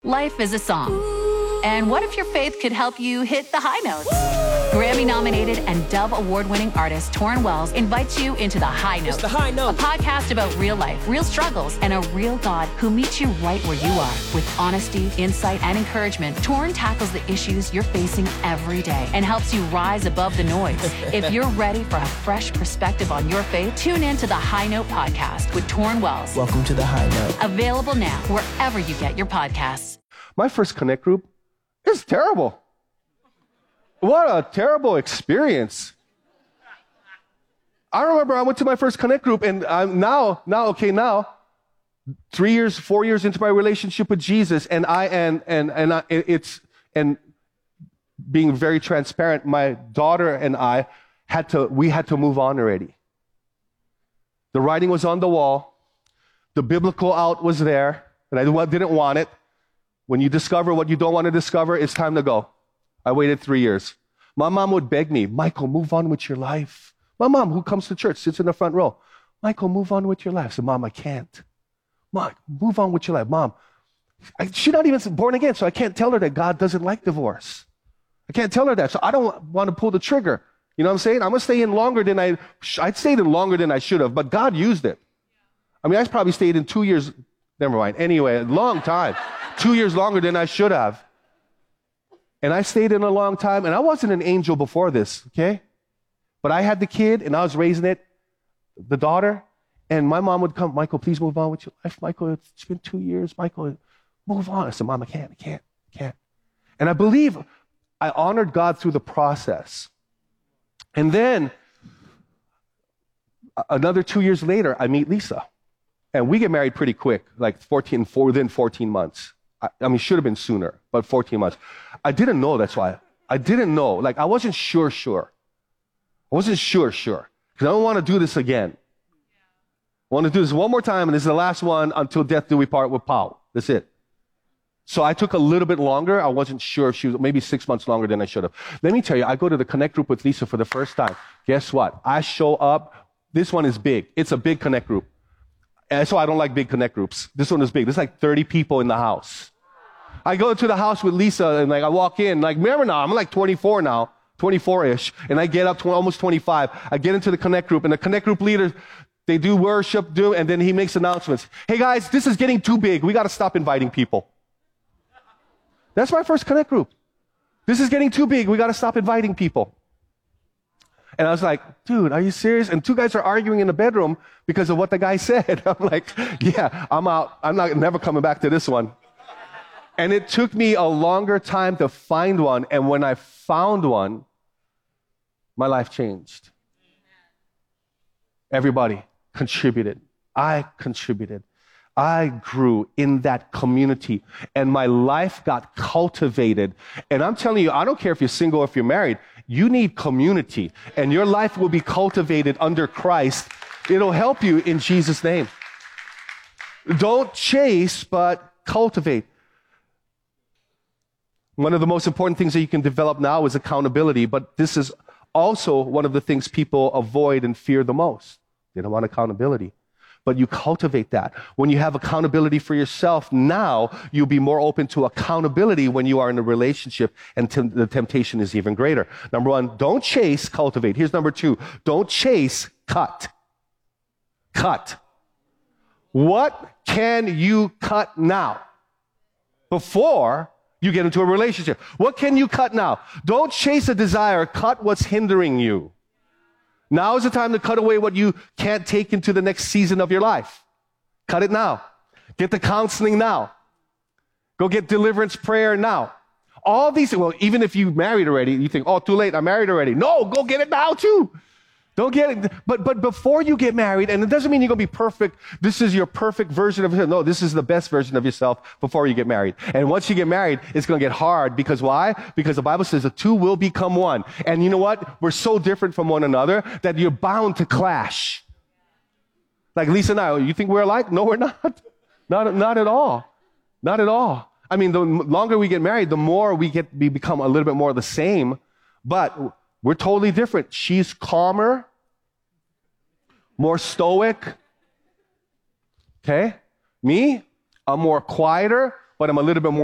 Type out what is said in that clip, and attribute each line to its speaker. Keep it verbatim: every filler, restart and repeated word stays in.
Speaker 1: Life is a song. And what if your faith could help you hit the high notes? Grammy-nominated and Dove Award-winning artist Torrin Wells invites you into The High Note.
Speaker 2: It's The High Note.
Speaker 1: A podcast about real life, real struggles, and a real God who meets you right where you are. With honesty, insight, and encouragement, Torrin tackles the issues you're facing every day and helps you rise above the noise. If you're ready for a fresh perspective on your faith, tune in to The High Note podcast with Torrin Wells.
Speaker 2: Welcome to The High Note.
Speaker 1: Available now wherever you get your podcasts.
Speaker 3: My first Connect group is terrible. What a terrible experience. I remember I went to my first Connect group, and I'm now, now, okay, now, three years, four years into my relationship with Jesus, and I, and, and, and I, it's, and being very transparent, my daughter and I had to, we had to move on already. The writing was on the wall. The biblical out was there, and I didn't want it. When you discover what you don't want to discover, it's time to go. I waited three years. My mom would beg me, Michael, move on with your life. My mom, who comes to church, sits in the front row. Michael, move on with your life. I said, Mom, I can't. Mom, move on with your life. Mom, I, she's not even born again, so I can't tell her that God doesn't like divorce. I can't tell her that, so I don't want to pull the trigger. You know what I'm saying? I'm going to stay in longer than I, I stayed in longer than I should have, but God used it. I mean, I probably stayed in two years, never mind. Anyway, a long time. Two years longer than I should have. And I stayed in a long time, and I wasn't an angel before this, okay? But I had the kid, and I was raising it, the daughter, and my mom would come, Michael, please move on with your life. Michael, it's been two years. Michael, move on. I said, Mom, I can't, I can't, I can't. And I believe I honored God through the process. And then, another two years later, I meet Lisa. And we get married pretty quick, like fourteen, within fourteen months. I, I mean, should have been sooner, but fourteen months. I didn't know, that's why. I didn't know. Like, I wasn't sure, sure. I wasn't sure, sure. Because I don't want to do this again. I want to do this one more time, and this is the last one until death do we part with Paul. That's it. So I took a little bit longer. I wasn't sure if she was, maybe six months longer than I should have. Let me tell you, I go to the Connect group with Lisa for the first time. Guess what? I show up. This one is big. It's a big Connect group. And so I don't like big Connect groups. This one is big. There's like thirty people in the house. I go to the house with Lisa, and like I walk in, like remember now, I'm like twenty-four now, twenty-four-ish, and I get up to almost twenty-five. I get into the Connect group, and the Connect group leader, they do worship, do, and then he makes announcements. Hey guys, this is getting too big. We got to stop inviting people. That's my first Connect group. This is getting too big. We got to stop inviting people. And I was like, dude, are you serious? And two guys are arguing in the bedroom because of what the guy said. I'm like, yeah, I'm out. I'm not never coming back to this one. And it took me a longer time to find one. And when I found one, my life changed. Everybody contributed. I contributed. I grew in that community, and my life got cultivated. And I'm telling you, I don't care if you're single or if you're married, you need community, and your life will be cultivated under Christ. It'll help you in Jesus' name. Don't chase, but cultivate. One of the most important things that you can develop now is accountability, but this is also one of the things people avoid and fear the most. They don't want accountability. But you cultivate that. When you have accountability for yourself now, you'll be more open to accountability when you are in a relationship, and t- the temptation is even greater. Number one, don't chase, cultivate. Here's number two, don't chase, cut. Cut. What can you cut now before you get into a relationship? What can you cut now? Don't chase a desire, cut what's hindering you. Now is the time to cut away what you can't take into the next season of your life. Cut it now. Get the counseling now. Go get deliverance prayer now. All these, well, even if you married already, you think, oh, too late, I'm married already. No, go get it now too. Don't get it. But, but before you get married, and it doesn't mean you're going to be perfect. This is your perfect version of yourself. No, this is the best version of yourself before you get married. And once you get married, it's going to get hard. Because why? Because the Bible says the two will become one. And you know what? We're so different from one another that you're bound to clash. Like Lisa and I, you think we're alike? No, we're not. Not, not at all. Not at all. I mean, the longer we get married, the more we get, we become a little bit more the same. But we're totally different. She's calmer, more stoic. Okay? Me, I'm more quieter, but I'm a little bit more